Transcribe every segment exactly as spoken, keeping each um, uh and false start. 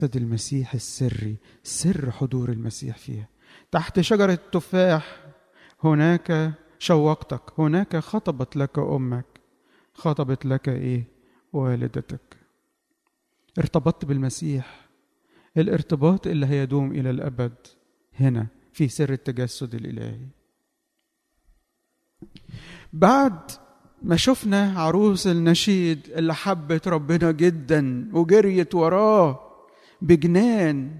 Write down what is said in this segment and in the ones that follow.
جسد المسيح السري، سر حضور المسيح فيها. تحت شجرة التفاح هناك شوقتك، هناك خطبت لك أمك، خطبت لك إيه؟ والدتك. ارتبطت بالمسيح، الارتباط اللي هيدوم إلى الأبد هنا في سر التجسد الإلهي. بعد ما شفنا عروس النشيد اللي حبت ربنا جدا وجريت وراه بجنان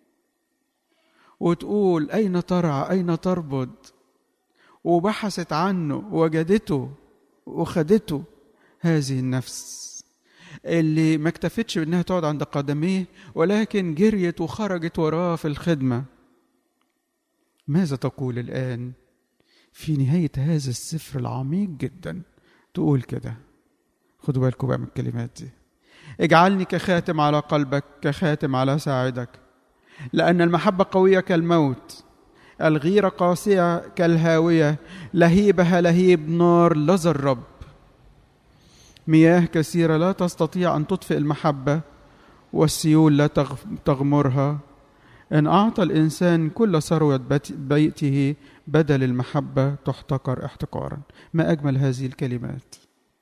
وتقول أين ترعى أين تربض، وبحثت عنه وجدته وخدته، هذه النفس اللي ما اكتفتش بأنها تقعد عند قدميه ولكن جريت وخرجت وراه في الخدمة، ماذا تقول الآن في نهاية هذا السفر العميق جدا؟ تقول كده، خدوا بالكم بقى من الكلمات دي: اجعلني كخاتم على قلبك، كخاتم على ساعدك، لأن المحبة قوية كالموت، الغيرة قاسية كالهاوية، لهيبها لهيب نار لظى الرب، مياه كثيرة لا تستطيع أن تطفئ المحبة، والسيول لا تغمرها. إن أعطى الإنسان كل ثروة بيته بدل المحبة تحتقر احتقارا. ما أجمل هذه الكلمات.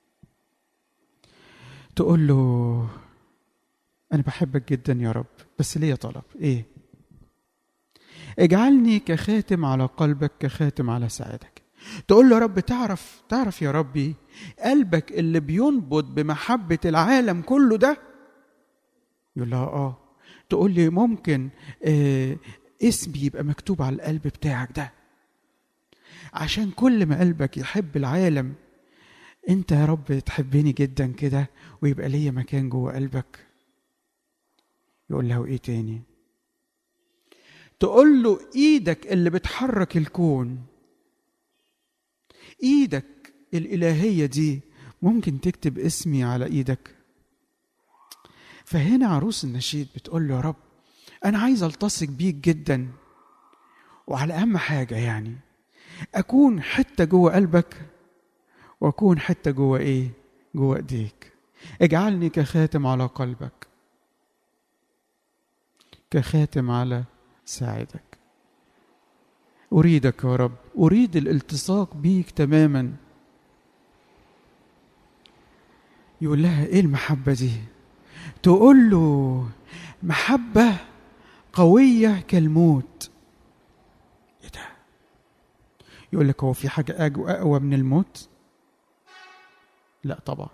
تقول له أنا بحبك جدا يا رب، بس ليه طلب إيه؟ اجعلني كخاتم على قلبك، كخاتم على ساعدك. تقول له يا رب تعرف تعرف يا ربي قلبك اللي بينبض بمحبة العالم كله ده؟ يقول لها آه. تقول لي ممكن آه اسمي يبقى مكتوب على القلب بتاعك ده، عشان كل ما قلبك يحب العالم انت يا رب تحبني جدا كده ويبقى ليا مكان جوه قلبك. يقول له ايه تاني؟ تقول له ايدك اللي بتحرك الكون، ايدك الالهية دي ممكن تكتب اسمي على ايدك؟ فهنا عروس النشيد بتقول له يا رب انا عايز التصق بيك جدا، وعلى اهم حاجة يعني اكون حتة جوه قلبك واكون حتة جوه ايه؟ جوه ايديك. اجعلني كخاتم على قلبك، كخاتم على ساعدك. اريدك يا رب، اريد الالتصاق بيك تماما. يقول لها ايه المحبة دي؟ تقول له محبة قوية كالموت. ايه ده؟ يقول لك هو في حاجة اقوى من الموت؟ لا طبعا.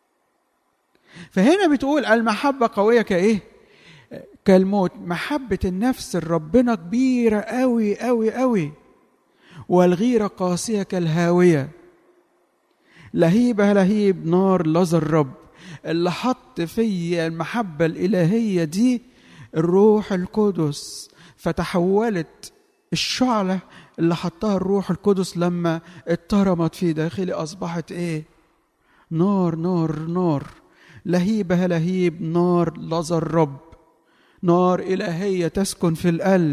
فهنا بتقول المحبة قوية كايه؟ كالموت. محبة النفس الربنا كبيرة قوي قوي قوي، والغيرة قاسية كالهاوية، لهيبها لهيب نار لظى الرب. اللي حط في المحبة الإلهية دي الروح القدس، فتحولت الشعلة اللي حطها الروح القدس لما اترمت في داخلي أصبحت ايه؟ نار نار نار، لهيبها لهيب نار لظى الرب، نار إلهية تسكن في القلب.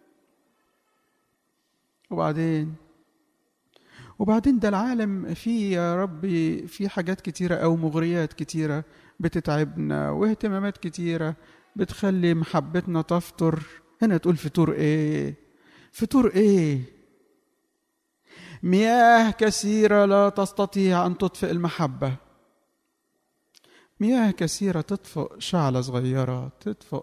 وبعدين وبعدين ده العالم فيه يا ربي في حاجات كتيرة أو مغريات كتيرة بتتعبنا، واهتمامات كتيرة بتخلي محبتنا تفتر. هنا تقول فتور ايه؟ فتور ايه؟ مياه كثيرة لا تستطيع أن تطفئ المحبة. مياه كثيرة تطفئ شعلة صغيرة، تطفئ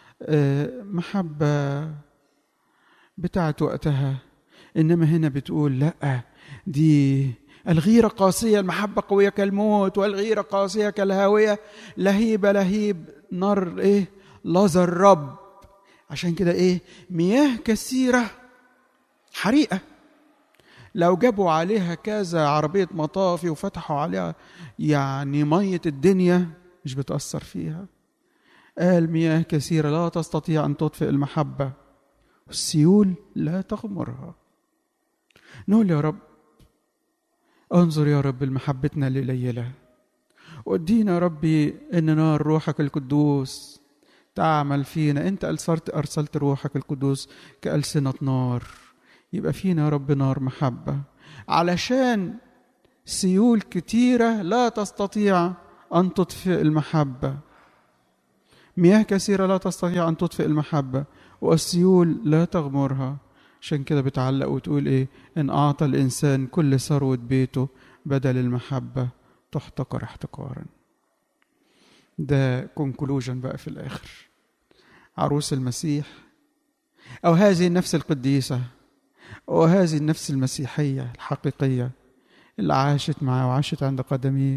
محبة بتاعت وقتها. إنما هنا بتقول لأ، دي الغيرة قاسية، المحبة قوية كالموت، والغيرة قاسية كالهاوية، لهيب لهيب نار إيه؟ لظى الرب. عشان كده إيه؟ مياه كثيرة حريقة، لو جابوا عليها كذا عربية مطافي وفتحوا عليها يعني مية الدنيا مش بتأثر فيها. قال مياه كثيرة لا تستطيع أن تطفئ المحبة، والسيول لا تغمرها. نقول يا رب انظر يا رب لمحبتنا القليلة، وادينا يا ربي ان نار روحك القدوس تعمل فينا. انت ارسلت ارسلت روحك القدوس كألسنة نار، يبقى فينا يا رب نار محبة، علشان سيول كتيرة لا تستطيع ان تطفئ المحبة. مياه كثيرة لا تستطيع أن تطفئ المحبة، والسيول لا تغمرها. عشان كده بتعلق وتقول إيه؟ إن أعطى الإنسان كل ثروة بيته بدل المحبة تحتقر احتقارا. ده كونكلوجن بقى في الآخر. عروس المسيح، أو هذه النفس القديسة، وهذه النفس المسيحية الحقيقية اللي عاشت معه وعاشت عند قدميه،